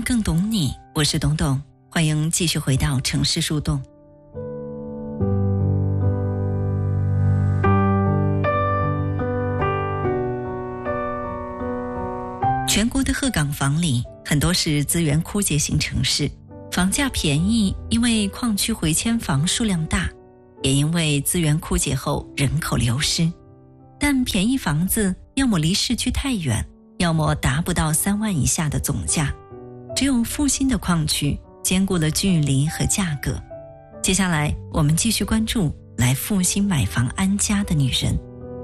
命更懂你，我是董董，欢迎继续回到城市树洞。全国的鹤岗房里，很多是资源枯竭型城市，房价便宜，因为矿区回迁房数量大，也因为资源枯竭后人口流失。但便宜房子要么离市区太远，要么达不到3万以下的总价。只有复兴的矿区兼顾了距离和价格。接下来我们继续关注来复兴买房安家的女人。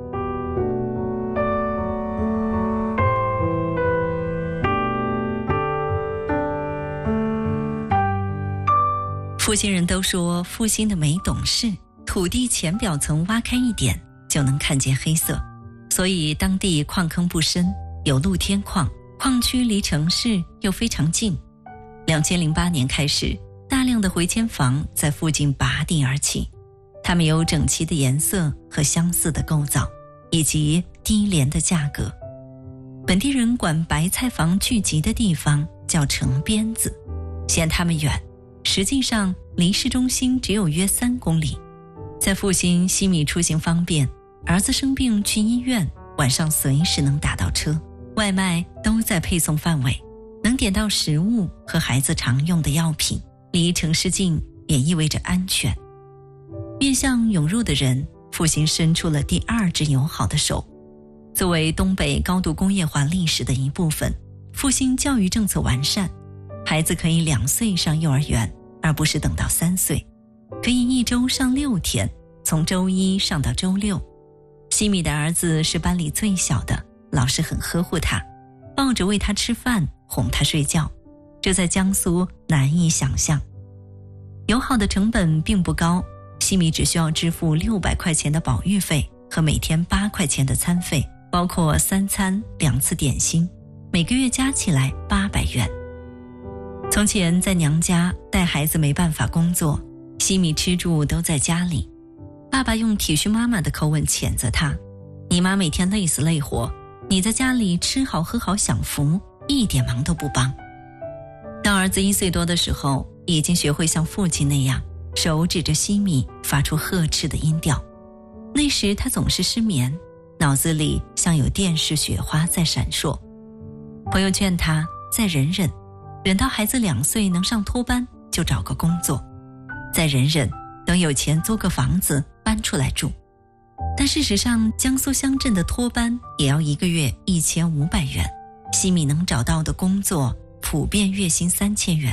复兴人都说复兴的美懂事，土地浅表层挖开一点就能看见黑色，所以当地矿坑不深，有露天矿，矿区离城市又非常近。2008年开始，大量的回迁房在附近拔地而起，它们有整齐的颜色和相似的构造，以及低廉的价格。本地人管白菜房聚集的地方叫城边子，嫌它们远，实际上离市中心只有约3公里。在复兴，西米出行方便，儿子生病去医院，晚上随时能打到车，外卖都在配送范围，能点到食物和孩子常用的药品。离城市近也意味着安全。面向涌入的人，复兴伸出了第2只友好的手。作为东北高度工业化历史的一部分，复兴教育政策完善，孩子可以2岁上幼儿园，而不是等到3岁，可以1周上6天，从周1上到周6。西米的儿子是班里最小的，老师很呵护他，抱着喂他吃饭，哄他睡觉，这在江苏难以想象。友好的成本并不高，西米只需要支付600块钱的保育费和每天8块钱的餐费，包括3餐2次点心，每个月加起来800元。从前在娘家带孩子没办法工作，西米吃住都在家里，爸爸用体恤妈妈的口吻谴责他：你妈每天累死累活，你在家里吃好喝好享福，一点忙都不帮。当儿子1岁多的时候，已经学会像父亲那样手指着西米发出呵斥的音调。那时他总是失眠，脑子里像有电视雪花在闪烁。朋友劝他再忍忍，忍到孩子2岁能上托班就找个工作，再忍忍，等有钱租个房子搬出来住。但事实上，江苏乡镇的托班也要1个月1500元，西米能找到的工作普遍月薪3000元。